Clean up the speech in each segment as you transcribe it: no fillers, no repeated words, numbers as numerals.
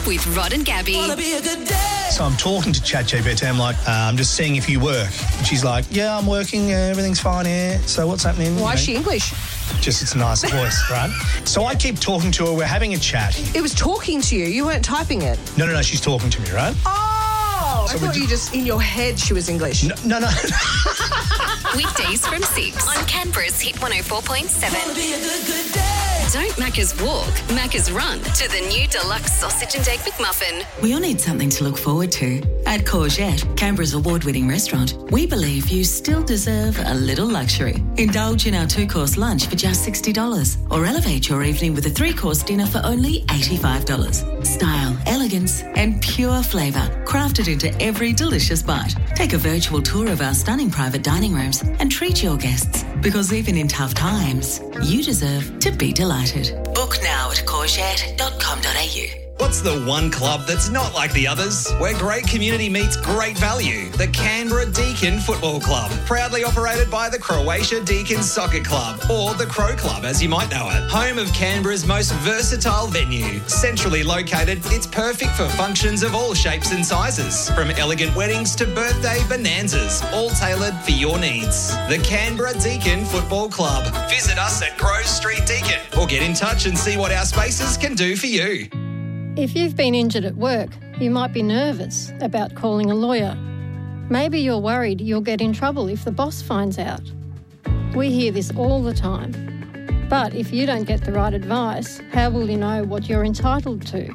with Rod and Gabby. So I'm talking to ChatGPT. I'm like, I'm just seeing if you work. And she's like, yeah, I'm working. Everything's fine here. So what's happening? Why is she English? Just it's a nice voice, right? So I keep talking to her. We're having a chat. It was talking to you. You weren't typing it. No. She's talking to me, right? Oh, So I thought you just, in your head, she was English. No. Weekdays from 6 on Canberra's Hit 104.7. Don't Macca's walk, Macca's run to the new deluxe sausage and egg McMuffin. We all need something to look forward to. At Courgette, Canberra's award-winning restaurant, we believe you still deserve a little luxury. Indulge in our 2-course lunch for just $60 or elevate your evening with a 3-course dinner for only $85. Style, elegance and pure flavour crafted into every delicious bite. Take a virtual tour of our stunning private dining rooms and treat your guests, because even in tough times, you deserve to be delighted. Book now at courgette.com.au. What's the one club that's not like the others? Where great community meets great value. The Canberra Deakin Football Club. Proudly operated by the Croatia Deakin Soccer Club, or the Crow Club as you might know it. Home of Canberra's most versatile venue. Centrally located, it's perfect for functions of all shapes and sizes. From elegant weddings to birthday bonanzas, all tailored for your needs. The Canberra Deakin Football Club. Visit us at Grove Street Deakin or get in touch and see what our spaces can do for you. If you've been injured at work, you might be nervous about calling a lawyer. Maybe you're worried you'll get in trouble if the boss finds out. We hear this all the time. But if you don't get the right advice, how will you know what you're entitled to?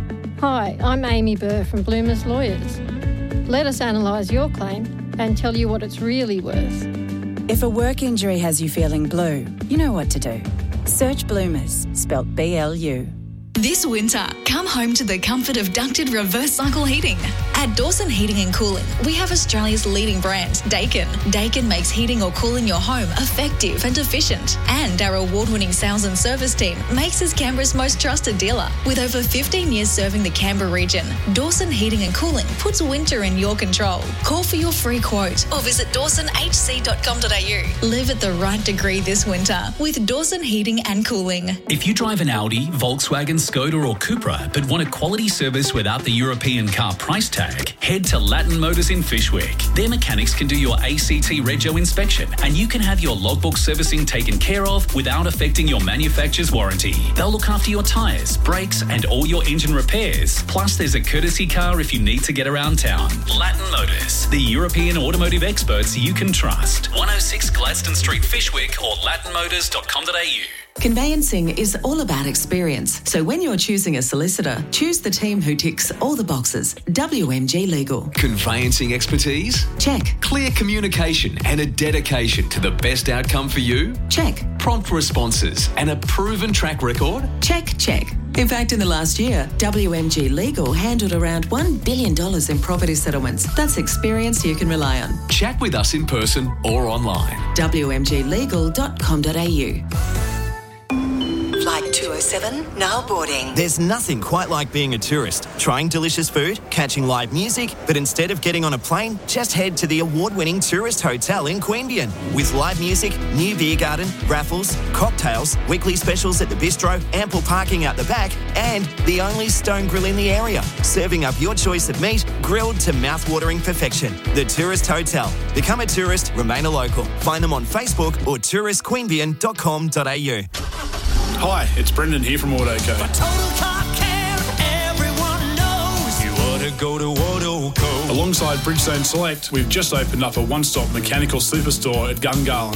Hi, I'm Amy Burr from Bloomers Lawyers. Let us analyse your claim and tell you what it's really worth. If a work injury has you feeling blue, you know what to do. Search Bloomers, spelt B-L-U. This winter, come home to the comfort of ducted reverse cycle heating. At Dawson Heating and Cooling, we have Australia's leading brand, Daikin. Daikin makes heating or cooling your home effective and efficient. And our award-winning sales and service team makes us Canberra's most trusted dealer. With over 15 years serving the Canberra region, Dawson Heating and Cooling puts winter in your control. Call for your free quote or visit dawsonhc.com.au. Live at the right degree this winter with Dawson Heating and Cooling. If you drive an Audi, Volkswagen, Skoda or Cupra but want a quality service without the European car price tag, head to Latin Motors in Fyshwick. Their mechanics can do your ACT Rego inspection and you can have your logbook servicing taken care of without affecting your manufacturer's warranty. They'll look after your tyres, brakes and all your engine repairs. Plus there's a courtesy car if you need to get around town. Latin Motors, the European automotive experts you can trust. 106 Gladstone Street, Fyshwick or latinmotors.com.au. Conveyancing is all about experience. So when you're choosing a solicitor, choose the team who ticks all the boxes. WMG Legal. Conveyancing expertise? Check. Clear communication and a dedication to the best outcome for you? Check. Prompt responses and a proven track record? Check. In fact, in the last year, WMG Legal handled around $1 billion in property settlements. That's experience you can rely on. Chat with us in person or online. WMGlegal.com.au. Flight 207, now boarding. There's nothing quite like being a tourist, trying delicious food, catching live music, but instead of getting on a plane, just head to the award-winning tourist hotel in Queanbeyan. With live music, new beer garden, raffles, cocktails, weekly specials at the bistro, ample parking out the back, and the only stone grill in the area, serving up your choice of meat, grilled to mouth-watering perfection. The Tourist Hotel. Become a tourist, remain a local. Find them on Facebook or touristqueanbeyan.com.au. Hi, it's Brendan here from AutoCo. For total car care, everyone knows you ought to go to AutoCo. Alongside Bridgestone Select, we've just opened up a one-stop mechanical superstore at Gungahlin.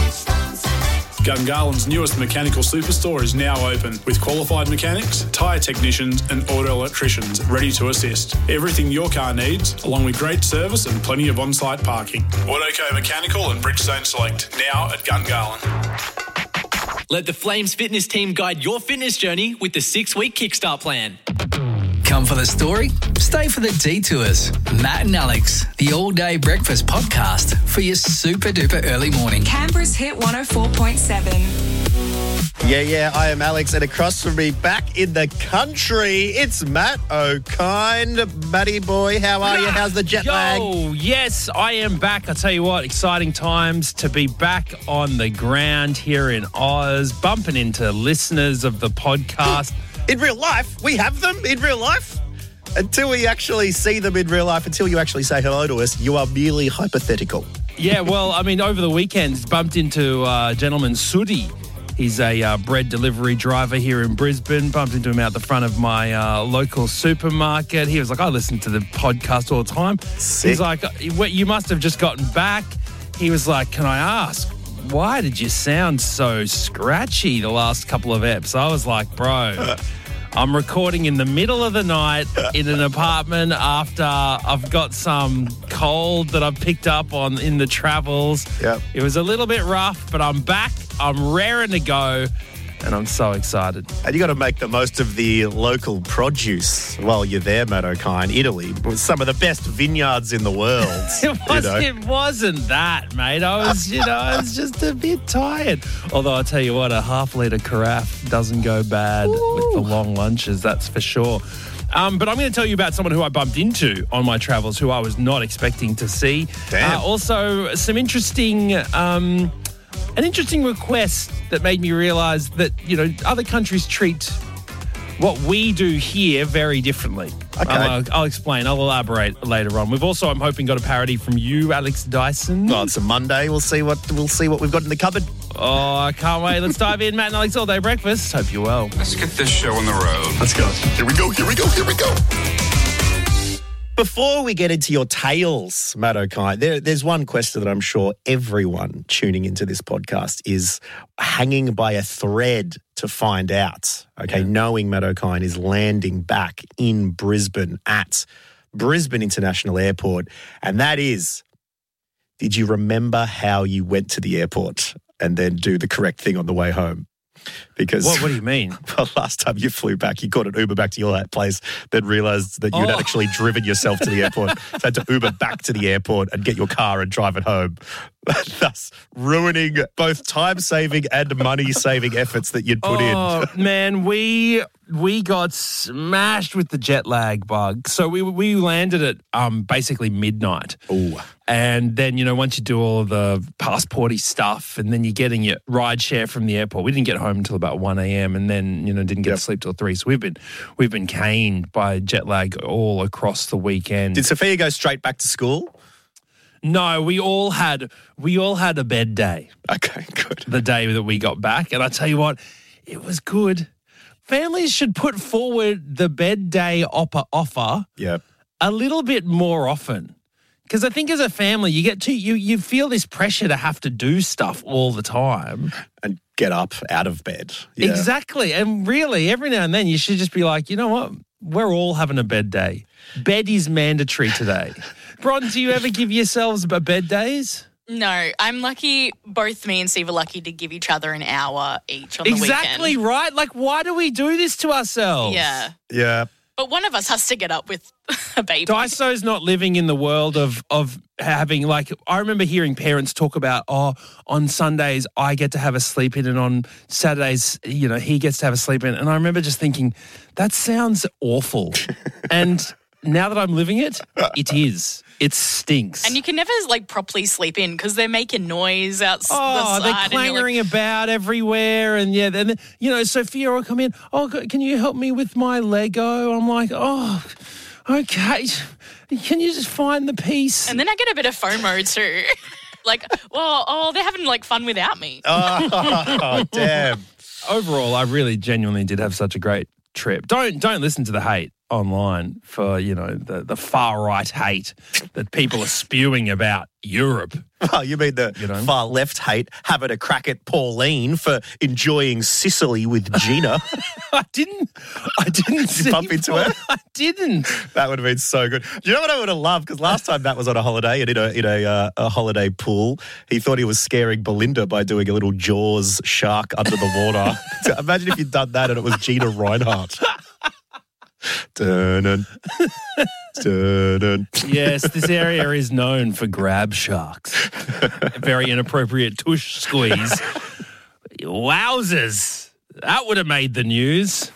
Gungahlин's newest mechanical superstore is now open with qualified mechanics, tyre technicians and auto electricians ready to assist. Everything your car needs, along with great service and plenty of on-site parking. AutoCo Mechanical and Bridgestone Select, now at Gungahlin. Let the Flames fitness team guide your fitness journey with the 6-week Kickstart plan. Come for the story, stay for the detours. Matt and Alex, the all-day breakfast podcast for your super-duper early morning. Canberra's Hit 104.7. Yeah, I am Alex, and across from me, back in the country, it's Matt O'Kine. Matty boy, how are you? How's the jet lag? Oh, yes, I am back. I tell you what, exciting times to be back on the ground here in Oz, bumping into listeners of the podcast. In real life? We have them in real life? Until we actually see them in real life, until you actually say hello to us, you are merely hypothetical. Yeah, well, I mean, over the weekend, bumped into gentleman Sudi. He's a bread delivery driver here in Brisbane. Bumped into him out the front of my local supermarket. He was like, I listen to the podcast all the time. Sick. He's like, you must have just gotten back. He was like, can I ask, why did you sound so scratchy the last couple of eps? I was like, bro, I'm recording in the middle of the night in an apartment after I've got some cold that I've picked up on in the travels. Yep. It was a little bit rough, but I'm back. I'm raring to go, and I'm so excited. And you got to make the most of the local produce while you're there, Matt O'Kine. Italy, with some of the best vineyards in the world. It wasn't that, mate. I was just a bit tired. Although I tell you what, a half-litre carafe doesn't go bad with the long lunches, that's for sure. But I'm going to tell you about someone who I bumped into on my travels who I was not expecting to see. Damn. Also, some interesting... an interesting request that made me realise that, other countries treat what we do here very differently. Okay. I'll explain. I'll elaborate later on. We've also, I'm hoping, got a parody from you, Alex Dyson. Oh, it's a Monday. We'll see what we've got in the cupboard. Oh, I can't wait. Let's dive in. Matt and Alex All Day Breakfast. Hope you're well. Let's get this show on the road. Let's go. Here we go. Before we get into your tales, Matt O'Kine, there's one question that I'm sure everyone tuning into this podcast is hanging by a thread to find out. Okay, knowing Matt O'Kine is landing back in Brisbane at Brisbane International Airport, and that is, did you remember how you went to the airport and then do the correct thing on the way home? Because what do you mean? Well, last time you flew back, you caught an Uber back to your place, then realised that you'd actually driven yourself to the airport. So had to Uber back to the airport and get your car and drive it home, thus ruining both time-saving and money-saving efforts that you'd put in. Oh, man, we got smashed with the jet lag bug. So we landed at basically midnight. Ooh. And then, once you do all of the passporty stuff and then you're getting your ride share from the airport, we didn't get home until about 1 a.m. and then, didn't get to sleep till 3. So we've been caned by jet lag all across the weekend. Did Sophia go straight back to school? No, we all had a bed day. Okay, good. The day that we got back. And I tell you what, it was good. Families should put forward the bed day offer a little bit more often. Because I think as a family, you feel this pressure to have to do stuff all the time. And get up out of bed. Yeah. Exactly. And really, every now and then, you should just be like, you know what? We're all having a bed day. Bed is mandatory today. Bron, do you ever give yourselves bed days? No, I'm lucky. Both me and Steve are lucky to give each other an hour each on the weekend. Exactly right. Like, why do we do this to ourselves? Yeah. Yeah. But one of us has to get up with a baby. Daiso's not living in the world of having, like, I remember hearing parents talk about, on Sundays I get to have a sleep in and on Saturdays, he gets to have a sleep in. And I remember just thinking, that sounds awful. And now that I'm living it, it is. It stinks. And you can never, properly sleep in because they're making noise outside. Oh, they're clangering about everywhere. And, then, Sophia will come in, can you help me with my Lego? I'm like, okay. Can you just find the piece? And then I get a bit of FOMO too. They're having, fun without me. Oh, damn. Overall, I really genuinely did have such a great trip. Don't listen to the hate online for, the far-right hate that people are spewing about Europe. Well, you mean the far-left hate having a crack at Pauline for enjoying Sicily with Gina? I didn't Did you bump into her? I didn't. That would have been so good. You know what I would have loved? Because last time Matt was on a holiday and in a holiday pool, he thought he was scaring Belinda by doing a little Jaws shark under the water. So imagine if you'd done that and it was Gina Reinhardt. Dun-dun. Dun-dun. Yes, this area is known for grab sharks. Very inappropriate tush squeeze. Wowzers. That would have made the news.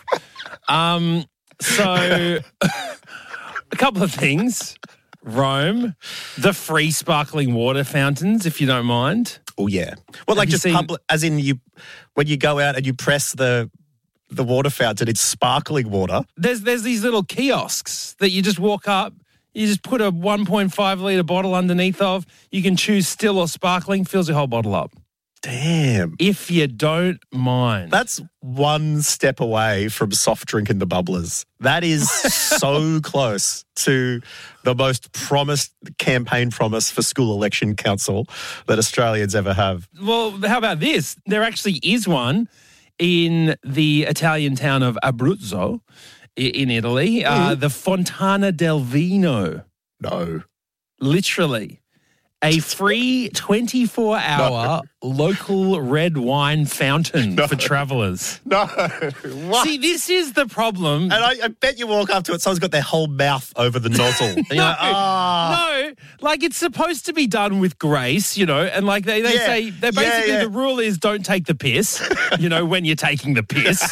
So, a couple of things. Rome, the free sparkling water fountains, if you don't mind. Oh, yeah. Well, just public, as in when you go out and you press the the water fountain, it's sparkling water. There's these little kiosks that you just walk up. You just put a 1.5 litre bottle underneath of. You can choose still or sparkling. Fills your whole bottle up. Damn. If you don't mind. That's one step away from soft drink in the bubblers. That is so close to the most promised campaign promise for school election council that Australians ever have. Well, how about this? There actually is one in the Italian town of Abruzzo in Italy, the Fontana del Vino. No. Literally. A free 24-hour local red wine fountain for travellers. No. What? See, this is the problem. And I bet you walk up to it, someone's got their whole mouth over the nozzle. And you're like, No, like it's supposed to be done with grace, you know, and like they say, they basically the rule is don't take the piss, you know, when you're taking the piss.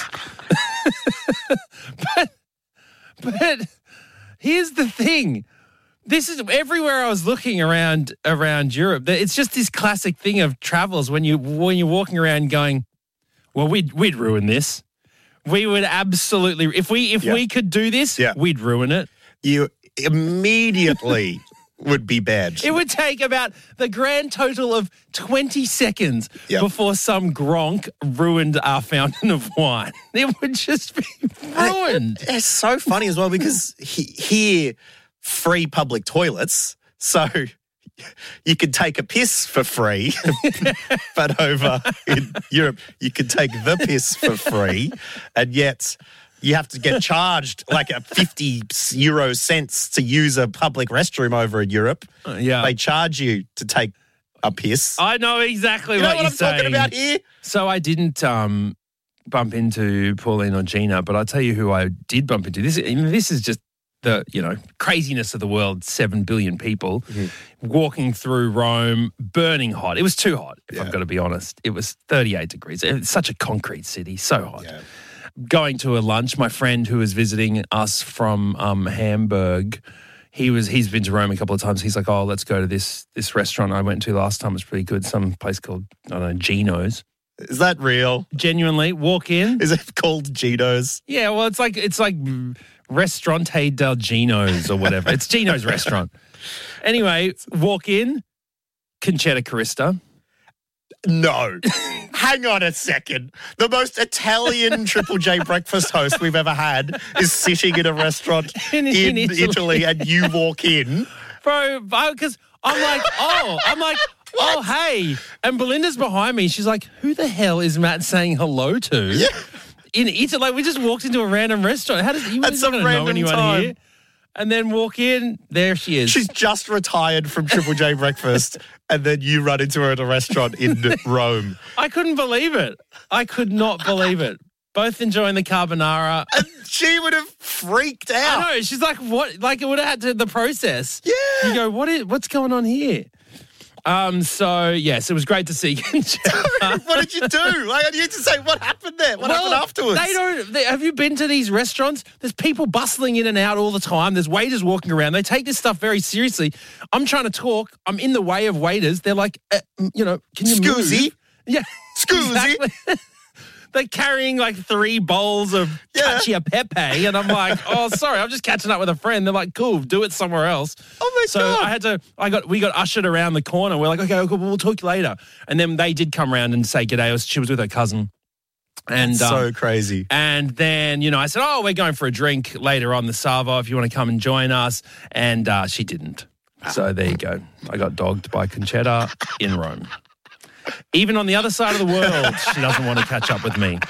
But here's the thing. This is everywhere I was looking around Europe. It's just this classic thing of travellers when you're walking around going, well, we'd ruin this. We would absolutely, if we could do this, we'd ruin it. You immediately would be bad. It would take about the grand total of 20 seconds before some gronk ruined our fountain of wine. It would just be ruined. It's so funny as well because here, free public toilets, so you could take a piss for free, but over in Europe, you can take the piss for free, and yet you have to get charged like a 50 euro cents to use a public restroom over in Europe. They charge you to take a piss. I know exactly you know what you're I'm saying. Talking about here. So I didn't bump into Pauline or Gina, but I'll tell you who I did bump into. This is just the, you know, craziness of the world, 7 billion people walking through Rome, burning hot. It was too hot, if I've got to be honest. It was 38 degrees. It's such a concrete city, so hot. Yeah. Going to a lunch, my friend who was visiting us from Hamburg, he's been to Rome a couple of times. He's like, oh, let's go to this restaurant I went to last time. It was pretty good. Some place called, I don't know, Gino's. Is that real? Genuinely, walk in. Is it called Gino's? Yeah, well, it's like Restaurante del Gino's or whatever. It's Gino's restaurant. Anyway, walk in, Conchetta Carista. No. Hang on a second. The most Italian Triple J breakfast host we've ever had is sitting in a restaurant in Italy and you walk in. Bro, because I'm like, oh, hey. And Belinda's behind me. She's like, who the hell is Matt saying hello to? Yeah. In Italy, like we just walked into a random restaurant. How does you not know anyone here? And then walk in, there she is. She's just retired from Triple J breakfast, and then you run into her at a restaurant in Rome. I couldn't believe it. I could not believe it. Both enjoying the carbonara. And she would have freaked out. I know. She's like, what? Like it would have had to the process. Yeah. You go, what's going on here? So, yes, it was great to see you. What did you do? Like, I need to say, what happened there? What happened afterwards? Have you been to these restaurants? There's people bustling in and out all the time. There's waiters walking around. They take this stuff very seriously. I'm trying to talk. I'm in the way of waiters. They're like, can you Scoozy? move? Yeah. Scoozy? Exactly. They're carrying like 3 bowls of cacio e pepe, and I'm like, oh, sorry, I'm just catching up with a friend. They're like, cool, do it somewhere else. Oh my God! We got ushered around the corner. We're like, okay, cool, we'll talk to you later. And then they did come around and say g'day. She was with her cousin. And that's so crazy. And then, I said, oh, we're going for a drink later on the Savo if you want to come and join us. And she didn't. So there you go. I got dogged by Conchetta in Rome. Even on the other side of the world, she doesn't want to catch up with me.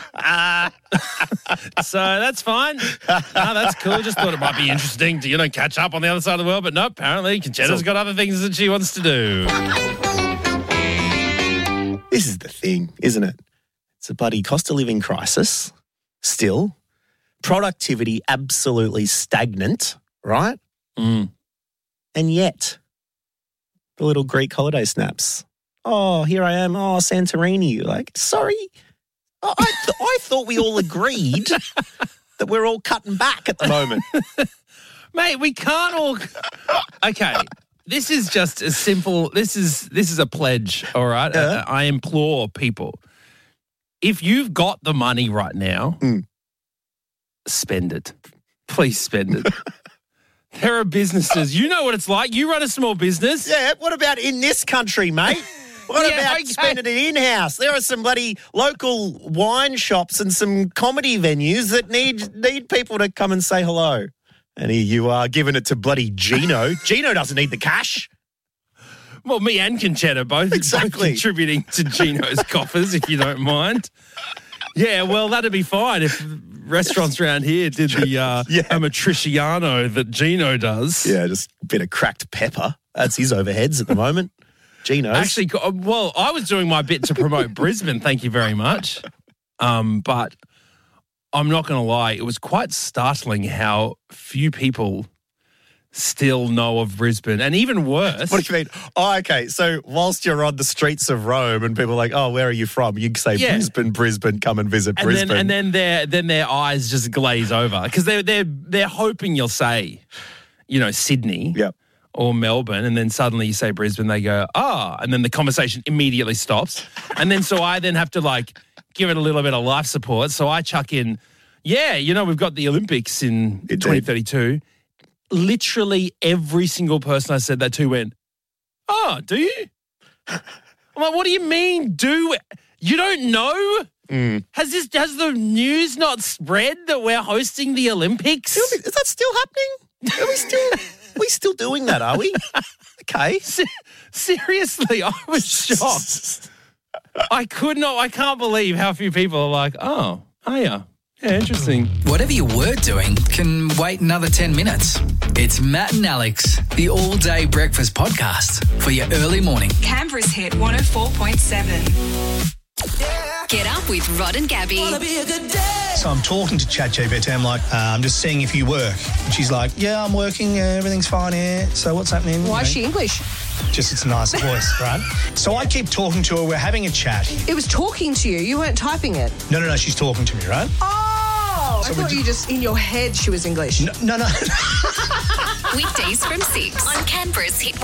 So that's fine. No, that's cool. Just thought it might be interesting to, catch up on the other side of the world. But no, apparently Conchetta's got other things that she wants to do. This is the thing, isn't it? It's a bloody cost of living crisis still. Productivity absolutely stagnant, right? Mm. And yet, the little Greek holiday snaps. Oh, here I am. Oh, Santorini. Like, sorry. I thought we all agreed that we're all cutting back at the moment. Mate, we can't all... Okay, this is just a simple... This is a pledge, all right? I implore people. If you've got the money right now, spend it. Please spend it. There are businesses. You know what it's like. You run a small business. Yeah, what about in this country, mate? What about spending it in-house? There are some bloody local wine shops and some comedy venues that need people to come and say hello. And here you are giving it to bloody Gino. Gino doesn't need the cash. Well, me and Conchetta both contributing to Gino's coffers, if you don't mind. Yeah, well, that'd be fine if restaurants around here did the amatriciano that Gino does. Yeah, just a bit of cracked pepper. That's his overheads at the moment. Gino's. Actually, well, I was doing my bit to promote Brisbane, thank you very much. But I'm not going to lie, it was quite startling how few people still know of Brisbane. And even worse. What do you mean? Oh, okay. So whilst you're on the streets of Rome and people are like, oh, where are you from? You say Brisbane, come and visit Brisbane. And then their eyes just glaze over because they're hoping you'll say, Sydney. Yep. Or Melbourne, and then suddenly you say Brisbane, they go, and then the conversation immediately stops. And then so I then have to give it a little bit of life support. So I chuck in, we've got the Olympics in 2032. Literally every single person I said that to went, oh, do you? I'm like, what do you mean, do? You don't know? Has the news not spread that we're hosting the Olympics? Is that still happening? Are we still doing that, are we? Okay. Seriously, I was shocked. I can't believe how few people are like, oh, yeah. Yeah, interesting. Whatever you were doing can wait another 10 minutes. It's Matt and Alex, the all-day breakfast podcast for your early morning. Canberra's hit 104.7. Get up with Rod and Gabby. So I'm talking to ChatGPT. I'm like, I'm just seeing if you work. And she's like, yeah, I'm working. Everything's fine here. So what's happening? Why is she English? Just it's a nice voice, right? So I keep talking to her. We're having a chat. It was talking to you. You weren't typing it. No. She's talking to me, right? Oh, I thought you just in your head she was English. No. Weekdays from 6 on Canberra's hit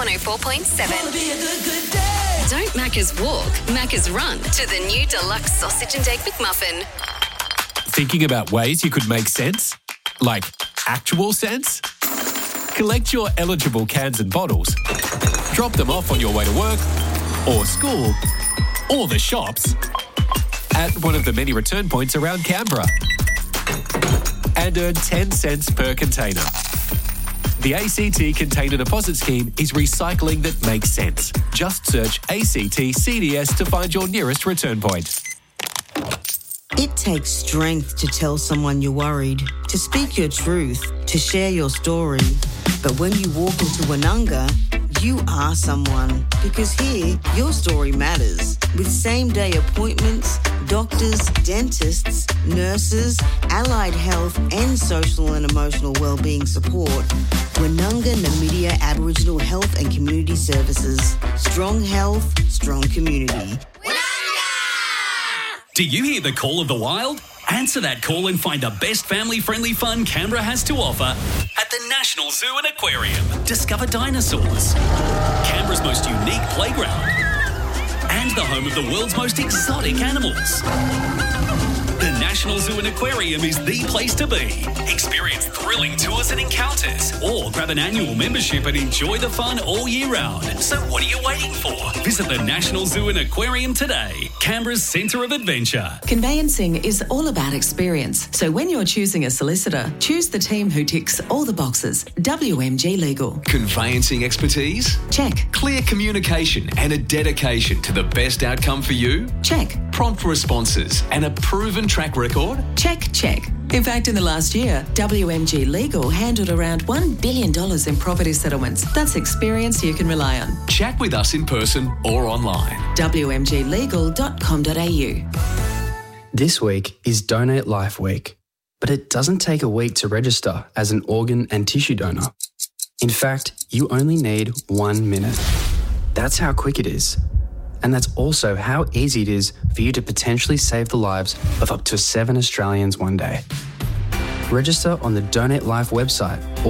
104.7. Don't Macca's walk, Macca's run to the new deluxe sausage and egg McMuffin. Thinking about ways you could make sense? Like actual sense? Collect your eligible cans and bottles, drop them off on your way to work or school or the shops at one of the many return points around Canberra and earn 10 cents per container. The ACT Container Deposit Scheme is recycling that makes sense. Just search ACT CDS to find your nearest return point. It takes strength to tell someone you're worried, to speak your truth, to share your story. But when you walk into Woononga, you are someone. Because here, your story matters. With same-day appointments, doctors, dentists, nurses, allied health and social and emotional wellbeing support, Woononga Namibia Aboriginal Health and Community Services. Strong health, strong community. Do you hear the call of the wild? Answer that call and find the best family-friendly fun Canberra has to offer at the National Zoo and Aquarium. Discover dinosaurs, Canberra's most unique playground, and the home of the world's most exotic animals. The National Zoo and Aquarium is the place to be. Experience thrilling tours and encounters, or grab an annual membership and enjoy the fun all year round. So what are you waiting for? Visit the National Zoo and Aquarium today, Canberra's centre of adventure. Conveyancing is all about experience. So when you're choosing a solicitor, choose the team who ticks all the boxes. WMG Legal. Conveyancing expertise? Check. Clear communication and a dedication to the best outcome for you? Check. Prompt responses and a proven track record? Check. In fact, in the last year, WMG Legal handled around $1 billion in property settlements. That's experience you can rely on. Chat with us in person or online. WMGlegal.com.au. This week is Donate Life Week, but it doesn't take a week to register as an organ and tissue donor. In fact, you only need 1 minute. That's how quick it is. And that's also how easy it is for you to potentially save the lives of up to 7 Australians one day. Register on the Donate Life website